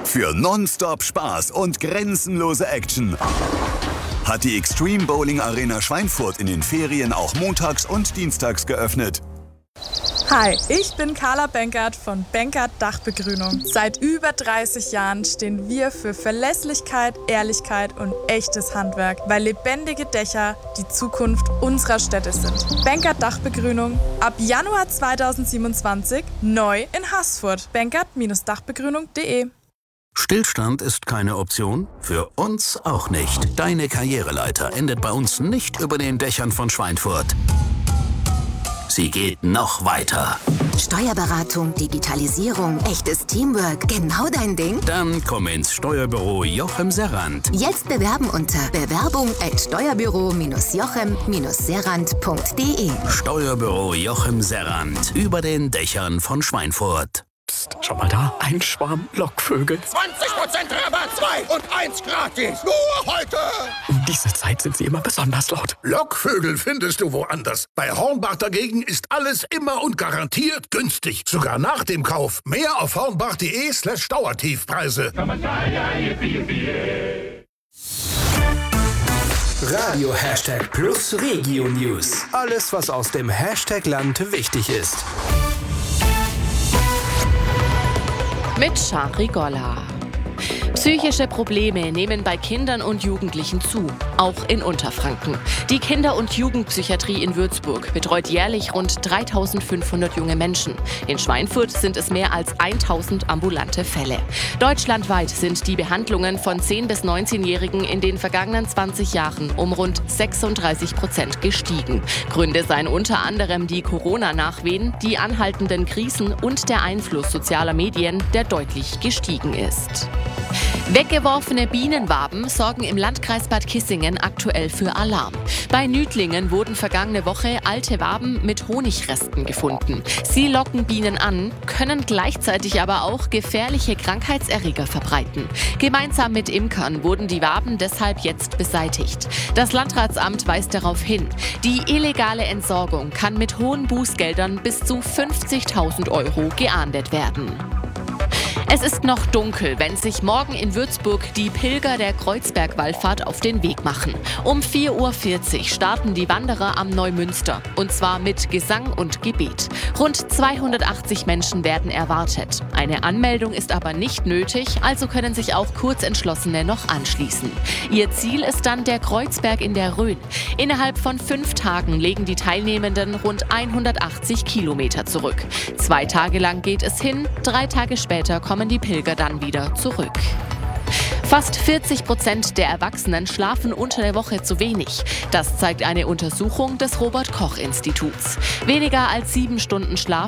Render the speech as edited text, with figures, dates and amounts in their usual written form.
Für nonstop Spaß und grenzenlose Action hat die Extreme Bowling Arena Schweinfurt in den Ferien auch montags und dienstags geöffnet. Hi, ich bin Carla Benkert von Benkert Dachbegrünung. Seit über 30 Jahren stehen wir für Verlässlichkeit, Ehrlichkeit und echtes Handwerk, weil lebendige Dächer die Zukunft unserer Städte sind. Benkert Dachbegrünung ab Januar 2027 neu in Haßfurt. benkert-dachbegrünung.de. Stillstand ist keine Option? Für uns auch nicht. Deine Karriereleiter endet bei uns nicht über den Dächern von Schweinfurt. Sie geht noch weiter. Steuerberatung, Digitalisierung, echtes Teamwork, genau dein Ding? Dann komm ins Steuerbüro Jochem Serrand. Jetzt bewerben unter bewerbung@steuerbüro-serrand.de. Steuerbüro Jochem Serrand. Über den Dächern von Schweinfurt. Psst, schau mal da. Ein Schwarm Lockvögel. 20% Rabatt, 2 und 1 gratis. Nur heute. Um diese Zeit sind sie immer besonders laut. Lockvögel findest du woanders. Bei Hornbach dagegen ist alles immer und garantiert günstig. Sogar nach dem Kauf. Mehr auf hornbach.de/Dauertiefpreise. Radio #Plus Regio News. Alles, was aus dem Hashtag-Land wichtig ist. Mit Shari Golla. Psychische Probleme nehmen bei Kindern und Jugendlichen zu, auch in Unterfranken. Die Kinder- und Jugendpsychiatrie in Würzburg betreut jährlich rund 3.500 junge Menschen. In Schweinfurt sind es mehr als 1.000 ambulante Fälle. Deutschlandweit sind die Behandlungen von 10- bis 19-Jährigen in den vergangenen 20 Jahren um rund 36% gestiegen. Gründe seien unter anderem die Corona-Nachwehen, die anhaltenden Krisen und der Einfluss sozialer Medien, der deutlich gestiegen ist. Weggeworfene Bienenwaben sorgen im Landkreis Bad Kissingen aktuell für Alarm. Bei Nüdlingen wurden vergangene Woche alte Waben mit Honigresten gefunden. Sie locken Bienen an, können gleichzeitig aber auch gefährliche Krankheitserreger verbreiten. Gemeinsam mit Imkern wurden die Waben deshalb jetzt beseitigt. Das Landratsamt weist darauf hin, die illegale Entsorgung kann mit hohen Bußgeldern bis zu 50.000 € geahndet werden. Es ist noch dunkel, wenn sich morgen in Würzburg die Pilger der Kreuzbergwallfahrt auf den Weg machen. Um 4:40 Uhr starten die Wanderer am Neumünster, und zwar mit Gesang und Gebet. Rund 280 Menschen werden erwartet. Eine Anmeldung ist aber nicht nötig, also können sich auch Kurzentschlossene noch anschließen. Ihr Ziel ist dann der Kreuzberg in der Rhön. Innerhalb von 5 Tagen legen die Teilnehmenden rund 180 Kilometer zurück. 2 Tage lang geht es hin, 3 Tage später kommen die Pilger dann wieder zurück. Fast 40% der Erwachsenen schlafen unter der Woche zu wenig. Das zeigt eine Untersuchung des Robert-Koch-Instituts. Weniger als 7 Stunden Schlaf